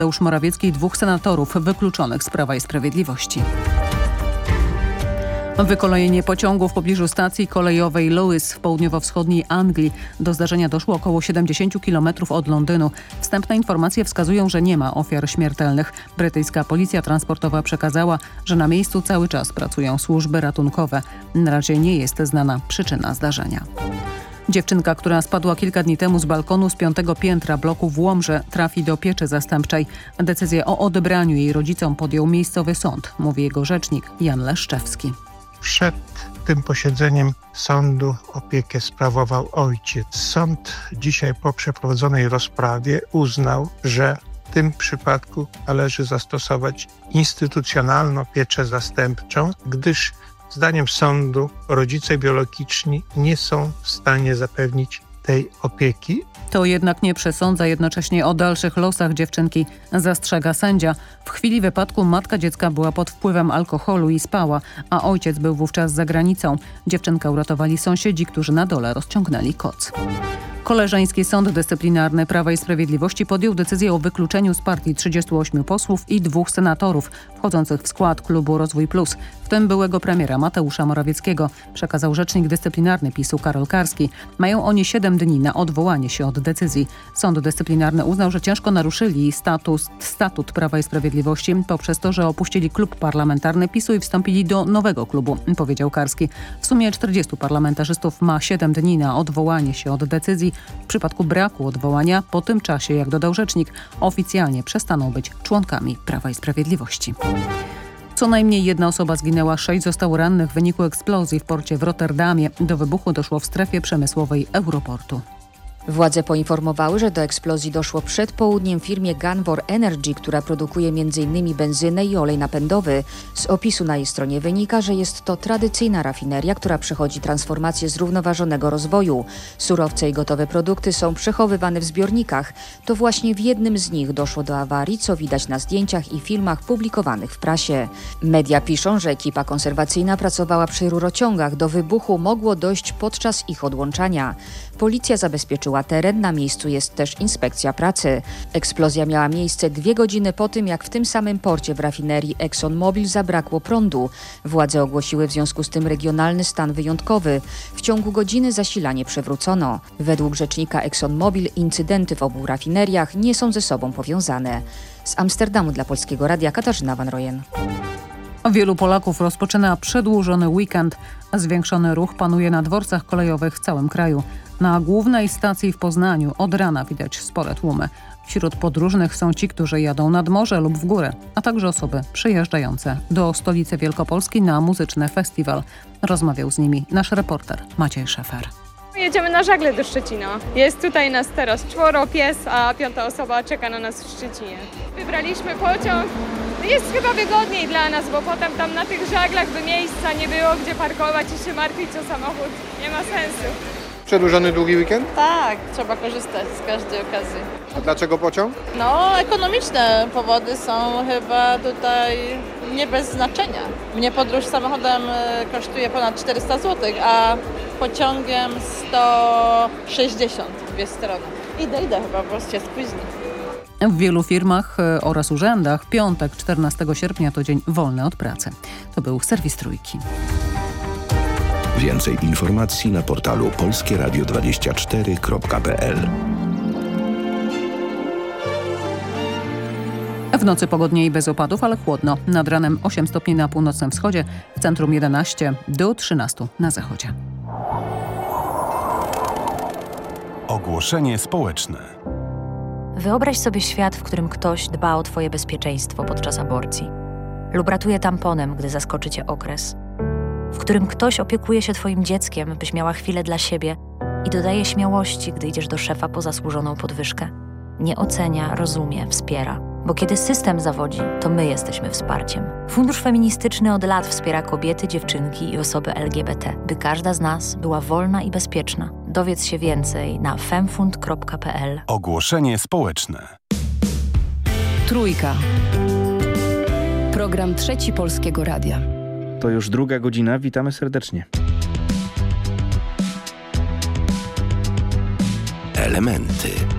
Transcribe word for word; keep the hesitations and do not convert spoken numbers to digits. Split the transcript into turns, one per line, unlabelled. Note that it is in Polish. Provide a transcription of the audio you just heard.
Mateusz Morawiecki i dwóch senatorów wykluczonych z Prawa i Sprawiedliwości. Wykolejenie pociągu w pobliżu stacji kolejowej Lewis w południowo-wschodniej Anglii. Do zdarzenia doszło około siedemdziesiąt kilometrów od Londynu. Wstępne informacje wskazują, że nie ma ofiar śmiertelnych. Brytyjska policja transportowa przekazała, że na miejscu cały czas pracują służby ratunkowe. Na razie nie jest znana przyczyna zdarzenia. Dziewczynka, która spadła kilka dni temu z balkonu z piątego piętra bloku w Łomży, trafi do pieczy zastępczej. Decyzję o odebraniu jej rodzicom podjął miejscowy sąd, mówi jego rzecznik Jan Leszczewski.
Przed tym posiedzeniem sądu opiekę sprawował ojciec. Sąd dzisiaj po przeprowadzonej rozprawie uznał, że w tym przypadku należy zastosować instytucjonalną pieczę zastępczą, gdyż zdaniem sądu rodzice biologiczni nie są w stanie zapewnić tej opieki.
To jednak nie przesądza jednocześnie o dalszych losach dziewczynki, zastrzega sędzia. W chwili wypadku matka dziecka była pod wpływem alkoholu i spała, a ojciec był wówczas za granicą. Dziewczynkę uratowali sąsiedzi, którzy na dole rozciągnęli koc. Koleżeński Sąd Dyscyplinarny Prawa i Sprawiedliwości podjął decyzję o wykluczeniu z partii trzydziestu ośmiu posłów i dwóch senatorów wchodzących w skład klubu Rozwój Plus, w tym byłego premiera Mateusza Morawieckiego, przekazał rzecznik dyscyplinarny PiSu Karol Karski. Mają oni siedem dni na odwołanie się od decyzji. Sąd Dyscyplinarny uznał, że ciężko naruszyli status, statut Prawa i Sprawiedliwości poprzez to, że opuścili klub parlamentarny PiSu i wstąpili do nowego klubu, powiedział Karski. W sumie czterdziestu parlamentarzystów ma siedem dni na odwołanie się od decyzji. W przypadku braku odwołania, po tym czasie, jak dodał rzecznik, oficjalnie przestaną być członkami Prawa i Sprawiedliwości. Co najmniej jedna osoba zginęła, sześć zostało rannych w wyniku eksplozji w porcie w Rotterdamie. Do wybuchu doszło w strefie przemysłowej Europortu.
Władze poinformowały, że do eksplozji doszło przed południem w firmie Gunvor Energy, która produkuje m in benzynę i olej napędowy. Z opisu na jej stronie wynika, że jest to tradycyjna rafineria, która przechodzi transformację zrównoważonego rozwoju. Surowce i gotowe produkty są przechowywane w zbiornikach. To właśnie w jednym z nich doszło do awarii, co widać na zdjęciach i filmach publikowanych w prasie. Media piszą, że ekipa konserwacyjna pracowała przy rurociągach. Do wybuchu mogło dojść podczas ich odłączania. Policja zabezpieczyła teren, na miejscu jest też inspekcja pracy. Eksplozja miała miejsce dwie godziny po tym, jak w tym samym porcie w rafinerii ExxonMobil zabrakło prądu. Władze ogłosiły w związku z tym regionalny stan wyjątkowy. W ciągu godziny zasilanie przywrócono. Według rzecznika ExxonMobil incydenty w obu rafineriach nie są ze sobą powiązane. Z Amsterdamu dla Polskiego Radia Katarzyna Van Rojen.
Wielu Polaków rozpoczyna przedłużony weekend. Zwiększony ruch panuje na dworcach kolejowych w całym kraju. Na głównej stacji w Poznaniu od rana widać spore tłumy. Wśród podróżnych są ci, którzy jadą nad morze lub w górę, a także osoby przyjeżdżające do stolicy Wielkopolski na muzyczny festiwal. Rozmawiał z nimi nasz reporter Maciej Szefer.
Jedziemy na żagle do Szczecina. Jest tutaj nas teraz czworo, pies, a piąta osoba czeka na nas w Szczecinie. Wybraliśmy pociąg. Jest chyba wygodniej dla nas, bo potem tam na tych żaglach by miejsca nie było, gdzie parkować i się martwić o samochód. Nie ma sensu.
Przedłużony długi weekend?
Tak, trzeba korzystać z każdej okazji.
A dlaczego pociąg?
No, ekonomiczne powody są chyba tutaj nie bez znaczenia. Mnie podróż samochodem kosztuje ponad czterysta złotych, a pociągiem sto sześćdziesiąt w dwie strony. Idę, idę chyba, bo się spóźni.
W wielu firmach oraz urzędach piątek, czternastego sierpnia to dzień wolny od pracy. To był serwis Trójki.
Więcej informacji na portalu polskie radio dwadzieścia cztery kropka p l.
W nocy pogodnie i bez opadów, ale chłodno. Nad ranem osiem stopni na północnym wschodzie, w centrum jedenaście do trzynastu na zachodzie.
Ogłoszenie społeczne.
Wyobraź sobie świat, w którym ktoś dba o twoje bezpieczeństwo podczas aborcji lub ratuje tamponem, gdy zaskoczy cię okres, w którym ktoś opiekuje się twoim dzieckiem, byś miała chwilę dla siebie i dodaje śmiałości, gdy idziesz do szefa po zasłużoną podwyżkę. Nie ocenia, rozumie, wspiera. Bo kiedy system zawodzi, to my jesteśmy wsparciem. Fundusz Feministyczny od lat wspiera kobiety, dziewczynki i osoby L G B T, by każda z nas była wolna i bezpieczna. Dowiedz się więcej na femfund kropka p l.
Ogłoszenie społeczne.
Trójka. Program Trzeci Polskiego Radia.
To już druga godzina, witamy serdecznie.
Elementy.